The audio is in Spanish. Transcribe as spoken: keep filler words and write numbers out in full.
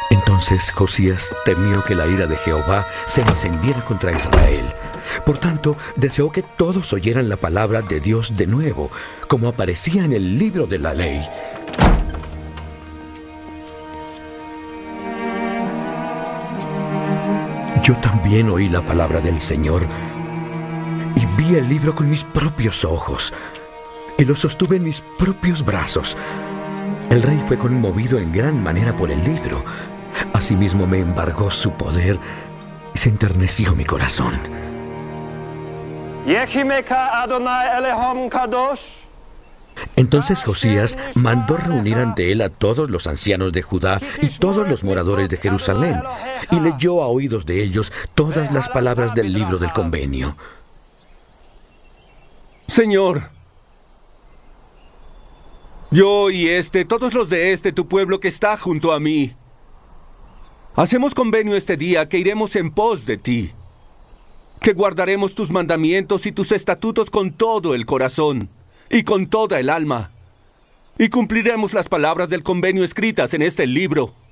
Entonces Josías temió que la ira de Jehová se encendiera contra Israel. Por tanto, deseó que todos oyeran la palabra de Dios de nuevo, como aparecía en el libro de la ley. Yo también oí la palabra del Señor y vi el libro con mis propios ojos y lo sostuve en mis propios brazos. El rey fue conmovido en gran manera por el libro. Asimismo me embargó su poder y se enterneció mi corazón. Entonces Josías mandó reunir ante él a todos los ancianos de Judá y todos los moradores de Jerusalén, y leyó a oídos de ellos todas las palabras del libro del convenio. Señor, yo y este, todos los de este tu pueblo que está junto a mí, hacemos convenio este día que iremos en pos de ti, que guardaremos tus mandamientos y tus estatutos con todo el corazón y con toda el alma, y cumpliremos las palabras del convenio escritas en este libro.